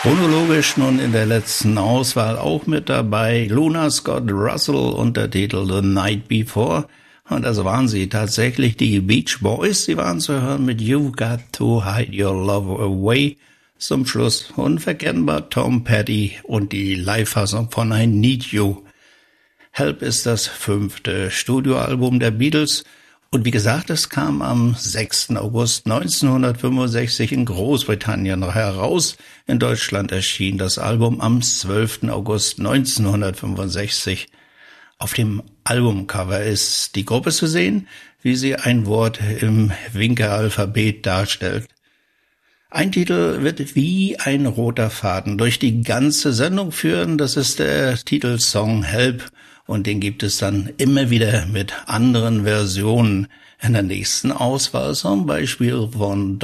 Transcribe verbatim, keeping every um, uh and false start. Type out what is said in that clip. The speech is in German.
Chronologisch nun in der letzten Auswahl auch mit dabei Luna Scott Russell und der Titel The Night Before. Und das waren sie tatsächlich, die Beach Boys. Sie waren zu hören mit You've Got to Hide Your Love Away. Zum Schluss unverkennbar Tom Petty und die Live-Fassung von I Need You. Help ist das fünfte Studioalbum der Beatles. Und wie gesagt, es kam am sechsten August neunzehnhundertfünfundsechzig in Großbritannien noch heraus. In Deutschland erschien das Album am zwölften August neunzehnhundertfünfundsechzig. Auf dem Albumcover ist die Gruppe zu sehen, wie sie ein Wort im Winke-Alphabet darstellt. Ein Titel wird wie ein roter Faden durch die ganze Sendung führen. Das ist der Titelsong Help. Und den gibt es dann immer wieder mit anderen Versionen. In der nächsten Auswahl zum Beispiel von